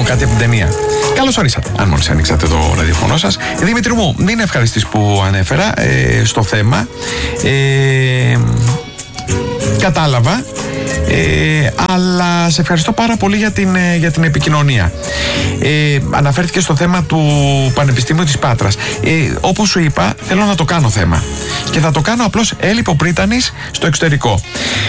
κάτι από την ταινία. Καλώς ορίσατε, αν μόλις ανοίξατε το ραδιοφωνό σας. Δημήτρη μου, μην είναι ευχαριστής που ανέφερα στο θέμα. Κατάλαβα. Αλλά σε ευχαριστώ πάρα πολύ για την επικοινωνία. Αναφέρθηκε στο θέμα του Πανεπιστήμιου της Πάτρας. Όπως σου είπα, θέλω να το κάνω θέμα. Και θα το κάνω απλώς έλειπο πρίτανης στο εξωτερικό.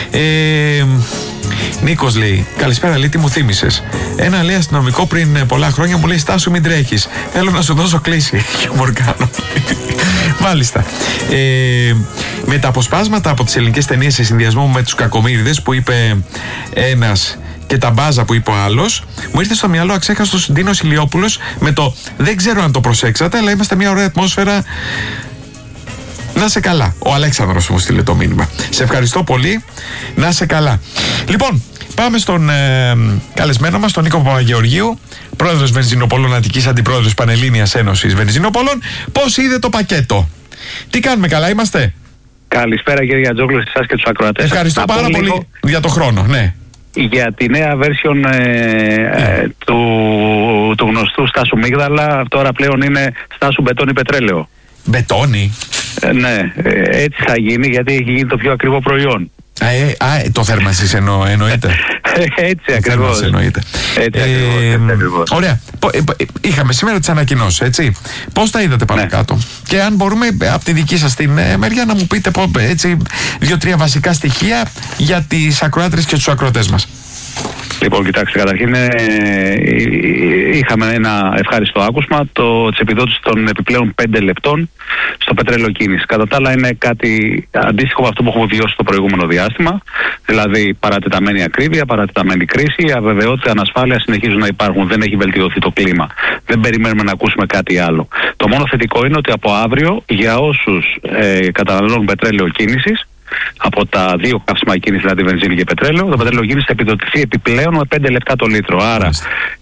Νίκος λέει: καλησπέρα, λέει, τι μου θύμισες. Ένα, λέει, αστυνομικό πριν πολλά χρόνια μου λέει: στάσου, μην τρέχεις. Θέλω να σου δώσω κλίση. Χιούμορ κάνω. Μάλιστα. Με τα αποσπάσματα από τις ελληνικές ταινίες σε συνδυασμό με τους κακομοίριδες που είπε ένας και τα μπάζα που είπε ο άλλος, μου ήρθε στο μυαλό αξέχαστος Ντίνος Ηλιόπουλος με το δεν ξέρω αν το προσέξατε, αλλά είμαστε μια ωραία ατμόσφαιρα. Να σε καλά. Ο Αλέξανδρος μου στείλε το μήνυμα. Σε ευχαριστώ πολύ. Να σε καλά. Λοιπόν, πάμε στον καλεσμένο μας, τον Νίκο Παπαγεωργίου, πρόεδρος Βενζινοπόλων Αττικής, αντιπρόεδρος Πανελλήνιας Ένωσης Βενζινοπόλων. Πώς είδε το πακέτο? Τι κάνουμε, καλά είμαστε? Καλησπέρα κύριε Γιαντζόγλου, σε εσάς και τους ακροατές. Ευχαριστώ πάρα πολύ για το χρόνο. Ναι. Για τη νέα version του γνωστού Στάσου Μίγδαλα, τώρα πλέον είναι Στάσου Μπετόνι Πετρέλαιο. Μπετόνι. Ναι, έτσι θα γίνει, γιατί έχει γίνει το πιο ακριβό προϊόν. Το θέρμανσης εννοείται. Έτσι ακριβώς. Έτσι ακριβώς. Ωραία. Είχαμε σήμερα τις ανακοινώσεις, έτσι. Πώς τα είδατε πάνω κάτω? Και αν μπορούμε από τη δική σας την μεριά να μου πείτε έτσι 2-3 βασικά στοιχεία για τις ακροάτρες και τους ακροατές μας. Λοιπόν, κοιτάξτε, καταρχήν είχαμε ένα ευχάριστο άκουσμα της επιδότησης των επιπλέον 5 λεπτών στο πετρέλαιο κίνηση. Κατά τα άλλα, είναι κάτι αντίστοιχο με αυτό που έχουμε βιώσει το προηγούμενο διάστημα. Δηλαδή, παρατεταμένη ακρίβεια, παρατεταμένη κρίση, αβεβαιότητα, ανασφάλεια συνεχίζουν να υπάρχουν. Δεν έχει βελτιωθεί το κλίμα. Δεν περιμένουμε να ακούσουμε κάτι άλλο. Το μόνο θετικό είναι ότι από αύριο, για όσους καταναλώνουν πετρέλαιο κίνησης, από τα δύο καύσιμα κίνηση, δηλαδή βενζίνη και πετρέλαιο, το πετρέλαιο κίνηση θα επιδοτηθεί επιπλέον με 5 λεπτά το λίτρο. Άρα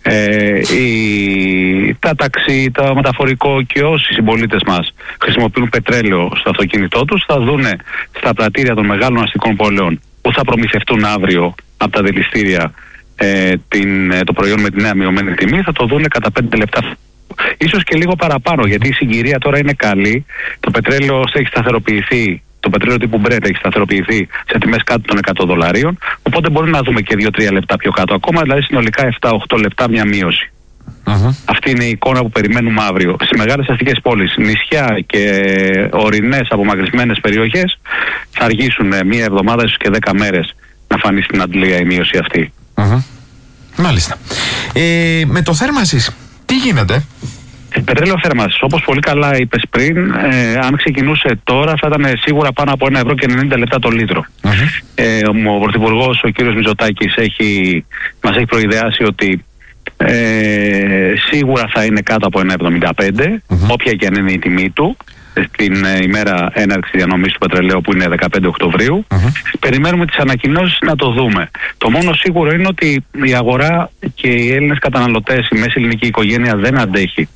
τα ταξί, το μεταφορικό και όσοι συμπολίτες μας χρησιμοποιούν πετρέλαιο στο αυτοκίνητό τους θα δούνε στα πρατήρια των μεγάλων αστικών πόλεων που θα προμηθευτούν αύριο από τα δηληστήρια το προϊόν με τη νέα μειωμένη τιμή, θα το δούνε κατά 5 λεπτά. Ίσως και λίγο παραπάνω, γιατί η συγκυρία τώρα είναι καλή. Το πετρέλαιο έχει σταθεροποιηθεί. Το πετρέλαιο τύπου Brent έχει σταθεροποιηθεί σε τιμές κάτω των $100. Οπότε μπορεί να δούμε και 2-3 λεπτά πιο κάτω ακόμα, δηλαδή συνολικά 7-8 λεπτά μια μείωση. Αυτή είναι η εικόνα που περιμένουμε αύριο. Στις μεγάλες αστικές πόλεις, νησιά και ορεινές απομακρυσμένες περιοχές θα αργήσουν μία εβδομάδα, ίσως και 10 μέρες να φανεί στην Αντλία η μείωση αυτή. Μάλιστα. Με το θέρμανσης, τι γίνεται? Πετρέλαιο θέρμανσης, όπως πολύ καλά είπες πριν, αν ξεκινούσε τώρα θα ήταν σίγουρα πάνω από €1,90 το λίτρο. Ο Πρωθυπουργός, ο κύριος Μητσοτάκης, μας έχει προειδεάσει ότι σίγουρα θα είναι κάτω από €1,75, όποια και αν είναι η τιμή του, στην ημέρα έναρξη διανομής του πετρελαίου που είναι 15 Οκτωβρίου. Περιμένουμε τις ανακοινώσεις να το δούμε. Το μόνο σίγουρο είναι ότι η αγορά και οι Έλληνες καταναλωτές, η μέση ελληνική οικογένεια δεν αντέχει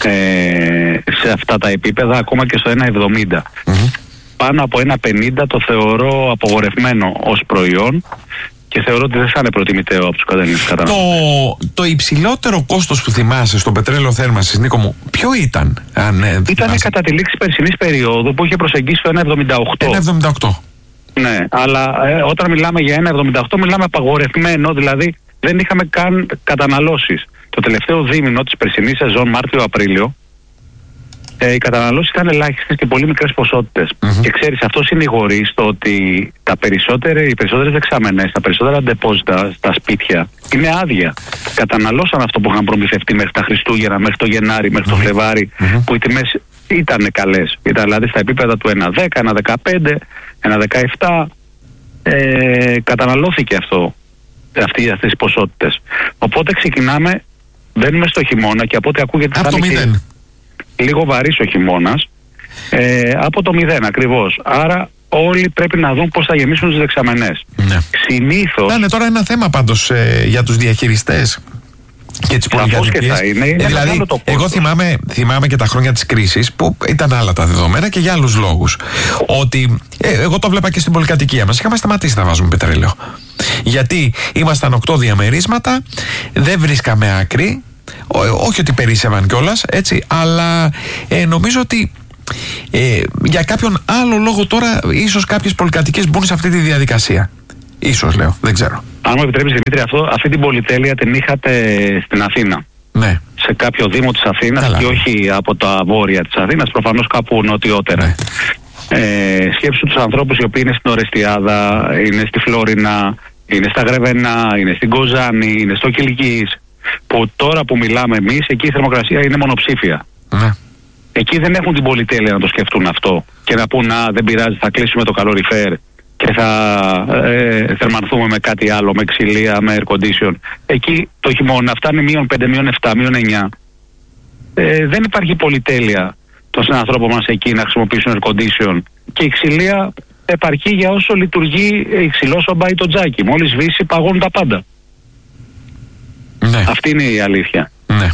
σε αυτά τα επίπεδα, ακόμα και στο 1,70. Πάνω από 1,50 το θεωρώ απογορευμένο ως προϊόν και θεωρώ ότι δεν θα είναι προτιμητέο από τους καταναλωτές. Το υψηλότερο κόστος που θυμάσαι στο πετρέλαιο θέρμανσης, Νίκο μου, ποιο ήταν? Ήταν κατά τη λήξη περσινής περίοδου που είχε προσεγγίσει το 1,78. 1,78. Ναι, αλλά όταν μιλάμε για 1,78 μιλάμε απαγορευμένο, δηλαδή δεν είχαμε καν καταναλώσεις. Το τελευταίο δίμηνο της περσινής σεζόν, Μάρτιο-Απρίλιο, οι καταναλώσεις ήταν ελάχιστες και πολύ μικρές ποσότητες. Και ξέρεις, αυτό συνηγορεί στο ότι οι περισσότερες δεξαμενές, τα περισσότερα ντεπόζιτα στα σπίτια είναι άδεια. Καταναλώσαν αυτό που είχαν προμηθευτεί μέχρι τα Χριστούγεννα, μέχρι το Γενάρη, μέχρι το Φλεβάρι, που οι τιμές ήταν καλές. Ήταν δηλαδή στα επίπεδα του 1,10, 1,15, 1,17. Καταναλώθηκε αυτές οι ποσότητες. Οπότε ξεκινάμε, μπαίνουμε στο χειμώνα και από ό,τι ακούγεται από το 0. Λίγο βαρύς ο χειμώνας, από το 0 ακριβώς. Άρα όλοι πρέπει να δουν πώς θα γεμίσουν τις δεξαμενές. Συνήθως... Είναι τώρα ένα θέμα πάντως για τους διαχειριστές και τις πολυκατοικίες. Δηλαδή, εγώ θυμάμαι και τα χρόνια της κρίσης που ήταν άλλα τα δεδομένα και για άλλους λόγους. Ότι εγώ το βλέπα και στην πολυκατοικία μας. Είχαμε σταματήσει να βάζουμε πετρέλαιο. Γιατί ήμασταν 8 διαμερίσματα, δεν βρίσκαμε άκρη. όχι ότι περίσσευαν κιόλας, έτσι, αλλά νομίζω ότι για κάποιον άλλο λόγο τώρα ίσως κάποιες πολυκατοικίες μπουν σε αυτή τη διαδικασία. Ίσως, λέω, δεν ξέρω. Αν μου επιτρέπεις, Δημήτρη, αυτή την πολυτέλεια την είχατε στην Αθήνα. Ναι. Σε κάποιο δήμο της Αθήνας. Καλά. Και όχι από τα βόρεια της Αθήνας, προφανώς κάπου νοτιότερα. Ναι. Σκέψου τους ανθρώπους οι οποίοι είναι στην Ορεστιάδα, είναι στη Φλόρινα, είναι στα Γρεβενά, είναι στην Κοζάνη, είναι στο Κιλκής, που τώρα που μιλάμε εμείς, εκεί η θερμοκρασία είναι μονοψήφια. Ναι. Εκεί δεν έχουν την πολυτέλεια να το σκεφτούν αυτό και να πούν δεν πειράζει, θα κλείσουμε το καλοριφέρ και θα θερμανθούμε με κάτι άλλο, με ξυλία, με air condition. Εκεί το χειμώνα φτάνει -5, -7, -9. Δεν υπάρχει πολυτέλεια των συνανθρώπων μας εκεί να χρησιμοποιήσουν air condition, και η ξυλία επαρκεί για όσο λειτουργεί η ξυλόσομπα ή το τζάκι. Μόλις σβήσει παγώνουν τα πάντα. Ναι. Αυτή είναι η αλήθεια. Ναι.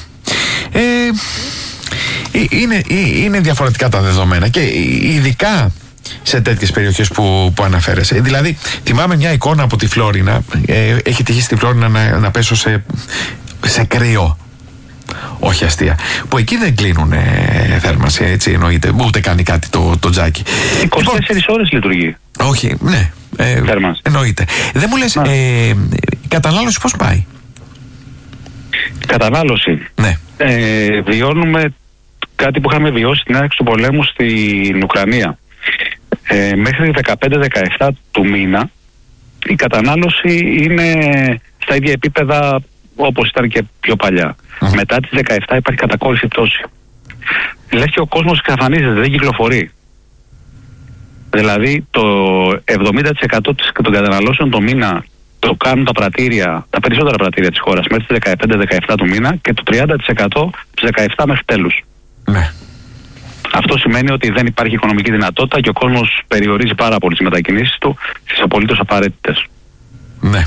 Είναι διαφορετικά τα δεδομένα και ειδικά σε τέτοιες περιοχές που αναφέρεσαι. Δηλαδή, θυμάμαι μια εικόνα από τη Φλόρινα. Έχει τυχεί στη Φλόρινα να πέσω σε κρύο. Όχι αστεία. Που εκεί δεν κλείνουν θέρμανση, έτσι εννοείται. Ούτε κάνει κάτι το τζάκι. 24 ώρες λειτουργεί. Όχι, ναι. Εννοείται. Δεν μου λες, η κατανάλωση πώς πάει? Η κατανάλωση. Ναι. Βιώνουμε κάτι που είχαμε βιώσει στην έναρξη του πολέμου στην Ουκρανία. Μέχρι 15-17 του μήνα η κατανάλωση είναι στα ίδια επίπεδα όπως ήταν και πιο παλιά. Μετά τις 17 υπάρχει κατακόρυφη πτώση. Λες και ο κόσμος εξαφανίζεται, δεν κυκλοφορεί. Δηλαδή το 70% των καταναλώσεων το μήνα το κάνουν τα πρατήρια, τα περισσότερα πρατήρια της χώρας μέχρι τις 15-17 του μήνα, και το 30% τις 17 μέχρι τέλους. Ναι. Αυτό σημαίνει ότι δεν υπάρχει οικονομική δυνατότητα και ο κόσμος περιορίζει πάρα πολύ τις μετακινήσεις του στις απολύτως απαραίτητες. Ναι.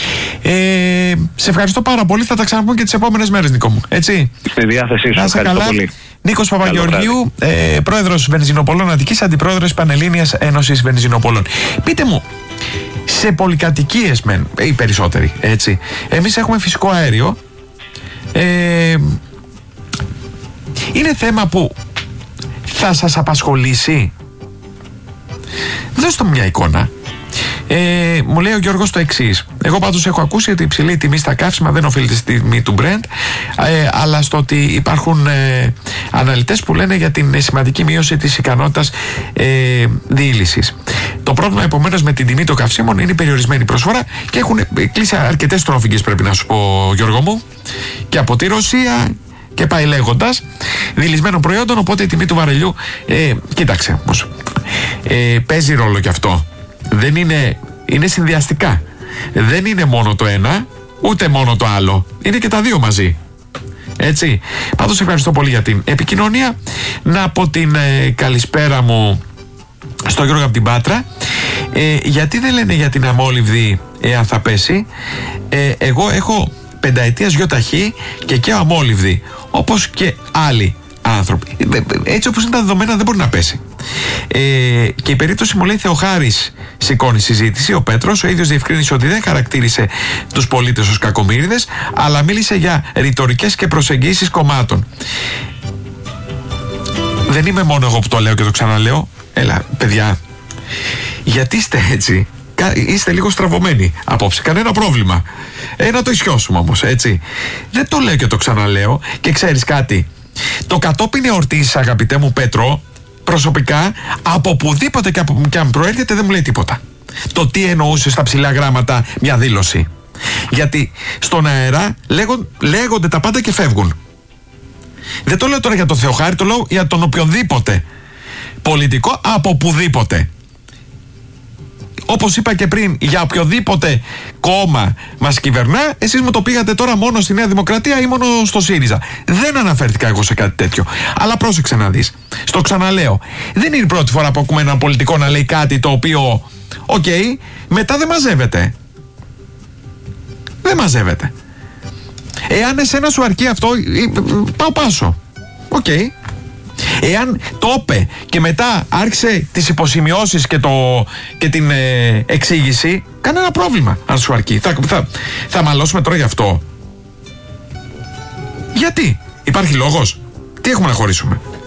Σε ευχαριστώ πάρα πολύ. Θα τα ξαναπούμε και τις επόμενες μέρες, Νίκο μου. Έτσι. Στη διάθεσή σου. Ευχαριστώ πολύ. Νίκος Παπαγεωργίου, πρόεδρος Βενζινοπολών Αττικής, αντιπρόεδρος Πανελλήνιας Ένωσης Βενζινοπολών. Πείτε μου, σε πολυκατοικίες μεν, οι περισσότεροι, έτσι, εμείς έχουμε φυσικό αέριο. Είναι θέμα που θα σας απασχολήσει? Δώστε μου μια εικόνα. Μου λέει ο Γιώργος το εξής. Εγώ πάντως έχω ακούσει ότι η υψηλή τιμή στα καύσιμα δεν οφείλεται στη τιμή του Brent, αλλά στο ότι υπάρχουν αναλυτές που λένε για την σημαντική μείωση της ικανότητας διήλυσης. Το πρόβλημα επομένως με την τιμή των καυσίμων είναι η περιορισμένη προσφορά και έχουν κλείσει αρκετές τρόφιγγες, πρέπει να σου πω, Γιώργο μου, και από τη Ρωσία και πάει λέγοντας, διηλυσμένων προϊόντων. Οπότε η τιμή του βαρελιού, κοίταξε όμως, παίζει ρόλο κι αυτό. Δεν είναι συνδυαστικά. Δεν είναι μόνο το ένα, ούτε μόνο το άλλο. Είναι και τα δύο μαζί. Έτσι. Πάντως ευχαριστώ πολύ για την επικοινωνία. Να πω την καλησπέρα μου στο Γιώργο από την Πάτρα. Γιατί δεν λένε για την αμόλυβδη εάν θα πέσει? Εγώ έχω πενταετίας γιοταχή και αμόλυβδη, όπως και άλλοι άνθρωποι. Έτσι όπως είναι τα δεδομένα δεν μπορεί να πέσει. Και η περίπτωση, μου λέει, Θεοχάρης σηκώνει συζήτηση. Ο Πέτρος ο ίδιος διευκρίνησε ότι δεν χαρακτήρισε τους πολίτες ως κακομοίριδες, αλλά μίλησε για ρητορικές και προσεγγίσεις κομμάτων. Δεν είμαι μόνο εγώ που το λέω και το ξαναλέω. Έλα, παιδιά, γιατί είστε έτσι? Είστε λίγο στραβωμένοι απόψε. Κανένα πρόβλημα. Να το ισιώσουμε όμως, έτσι. Δεν το λέω και το ξαναλέω. Και ξέρεις κάτι? Το κατόπιν εορτής, αγαπητέ μου Πέτρο, προσωπικά, από πουδήποτε και αν προέρχεται, δεν μου λέει τίποτα. Το τι εννοούσε στα ψηλά γράμματα μια δήλωση. Γιατί στον αέρα λέγονται τα πάντα και φεύγουν. Δεν το λέω τώρα για τον Θεοχάρη, το λέω για τον οποιονδήποτε πολιτικό από πουδήποτε. Όπως είπα και πριν, για οποιοδήποτε κόμμα μας κυβερνά, εσείς μου το πήγατε τώρα μόνο στη Νέα Δημοκρατία ή μόνο στο ΣΥΡΙΖΑ. Δεν αναφέρθηκα εγώ σε κάτι τέτοιο. Αλλά πρόσεξε να δεις. Στο ξαναλέω. Δεν είναι η πρώτη φορά που ακούμε έναν πολιτικό να λέει κάτι το οποίο, μετά δεν μαζεύεται. Δεν μαζεύεται. Εάν εσένα σου αρκεί αυτό, πάω πάσο. Εάν το είπε και μετά άρχισε τις υποσημειώσεις και την εξήγηση, κανένα πρόβλημα αν σου αρκεί. Θα μαλώσουμε τώρα γι' αυτό? Γιατί? Υπάρχει λόγος? Τι έχουμε να χωρίσουμε?